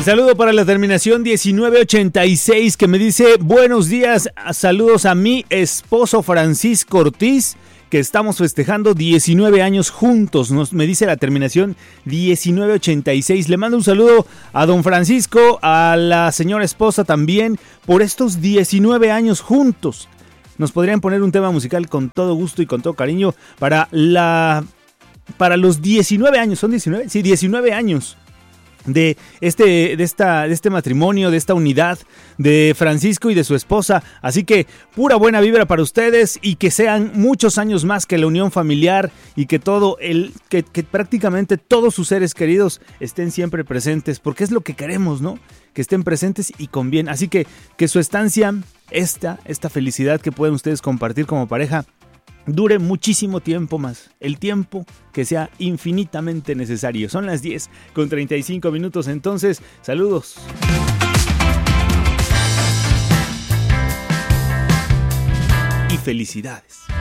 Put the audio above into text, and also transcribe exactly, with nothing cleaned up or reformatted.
El saludo para la terminación diecinueve ochenta y seis que me dice buenos días, saludos a mi esposo Francisco Ortiz, que estamos festejando diecinueve años juntos, nos, me dice la terminación diecinueve ochenta y seis. Le mando un saludo a don Francisco, a la señora esposa también, por estos diecinueve años juntos. Nos podrían poner un tema musical con todo gusto y con todo cariño para la para los diecinueve años, ¿son diecinueve? Sí, diecinueve años. De este, de, esta, de este matrimonio, de esta unidad de Francisco y de su esposa. Así que pura buena vibra para ustedes y que sean muchos años más, que la unión familiar y que todo el, que, que prácticamente todos sus seres queridos estén siempre presentes, porque es lo que queremos, ¿no? Que estén presentes y con bien. Así que que su estancia, esta, esta felicidad que pueden ustedes compartir como pareja, dure muchísimo tiempo más, el tiempo que sea infinitamente necesario. Son las diez con treinta y cinco minutos, entonces, saludos. Y felicidades.